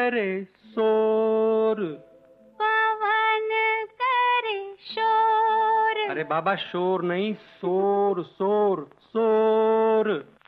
करे शोर, पवन करे शोर। अरे बाबा शोर नहीं, शोर शोर शोर।